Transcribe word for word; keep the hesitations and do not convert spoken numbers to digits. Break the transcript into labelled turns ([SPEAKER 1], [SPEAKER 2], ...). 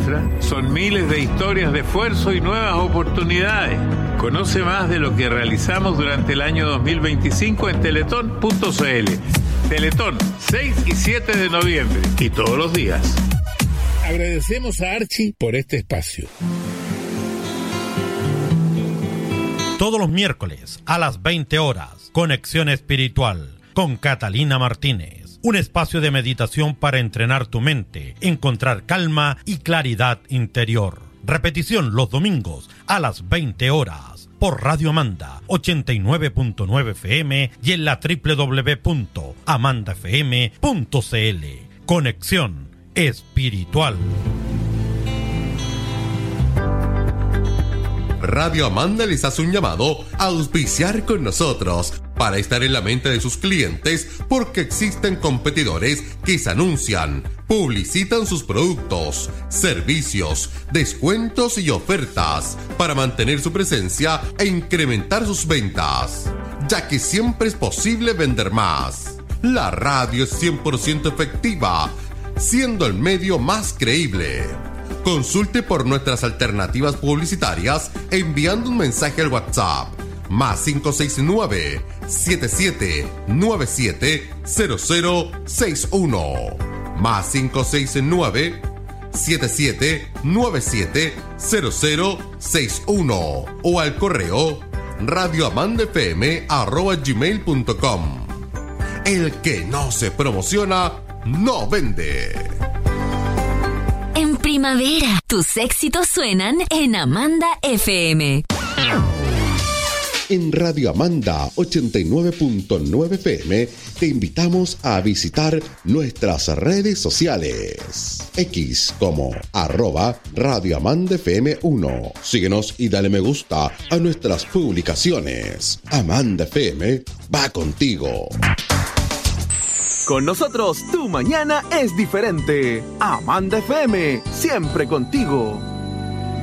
[SPEAKER 1] nuestra son miles de historias de esfuerzo y nuevas oportunidades. Conoce más de lo que realizamos durante el año dos mil veinticinco en teletón punto c l. Teletón, seis y siete de noviembre y todos los días.
[SPEAKER 2] Agradecemos a Archie por este espacio.
[SPEAKER 3] Todos los miércoles a las veinte horas, Conexión Espiritual con Catalina Martínez. Un espacio de meditación para entrenar tu mente, encontrar calma y claridad interior. Repetición los domingos a las veinte horas por Radio Amanda ochenta y nueve punto nueve F M y en la doble u doble u doble u punto amanda f m punto c l. Conexión Espiritual.
[SPEAKER 4] Radio Amanda les hace un llamado a auspiciar con nosotros para estar en la mente de sus clientes, porque existen competidores que se anuncian, publicitan sus productos, servicios, descuentos y ofertas para mantener su presencia e incrementar sus ventas, ya que siempre es posible vender más. La radio es cien por ciento efectiva, siendo el medio más creíble. Consulte por nuestras alternativas publicitarias enviando un mensaje al WhatsApp más cinco seis nueve, siete siete nueve siete, cero cero seis uno más cinco seis nueve, siete siete nueve siete, cero cero seis uno o al correo radioamandafm arroba gmail punto com. El que no se promociona no vende.
[SPEAKER 5] En primavera, tus éxitos suenan en Amanda F M.
[SPEAKER 6] En Radio Amanda ochenta y nueve punto nueve F M te invitamos a visitar nuestras redes sociales. X como arroba Radio Amanda F M uno. Síguenos y dale me gusta a nuestras publicaciones. Amanda F M va contigo.
[SPEAKER 7] Con nosotros, tu mañana es diferente. Amanda F M, siempre contigo.